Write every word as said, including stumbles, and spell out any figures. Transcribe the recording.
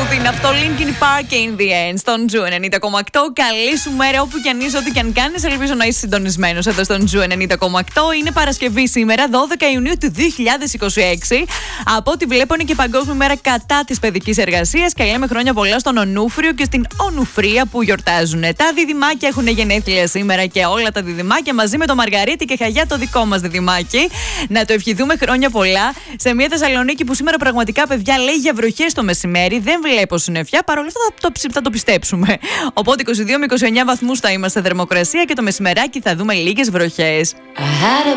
Smooth είναι αυτό. Linkin Park in the End στον Ζου ενενήντα κόμμα οκτώ. Καλή σου μέρα όπου κι αν είσαι, ό,τι κι αν κάνεις. Ελπίζω να είσαι συντονισμένος εδώ στον Ζου ενενήντα κόμμα οκτώ. Είναι Παρασκευή σήμερα, δώδεκα Ιουνίου του δύο χιλιάδες είκοσι έξι. Από ό,τι βλέπω είναι και Παγκόσμια Μέρα κατά της παιδικής εργασίας. Και λέμε χρόνια πολλά στον Ονούφριο και στην Ονουφρία που γιορτάζουν. Τα διδυμάκια έχουν γενέθλια σήμερα και όλα τα διδυμάκια μαζί με το Μαργαρίτη και Χαγιά, το δικό μας διδυμάκι. Να το ευχηθούμε χρόνια πολλά. Σε μια Θεσσαλονίκη που σήμερα πραγματικά, παιδιά, λέει για βροχές το μεσημέρι. Δεν βλέπω συννεφιά, παρόλα αυτά θα το, θα το πιστέψουμε. Οπότε είκοσι δύο με είκοσι εννιά βαθμούς θα είμαστε θερμοκρασία και το μεσημεράκι θα δούμε λίγες βροχές.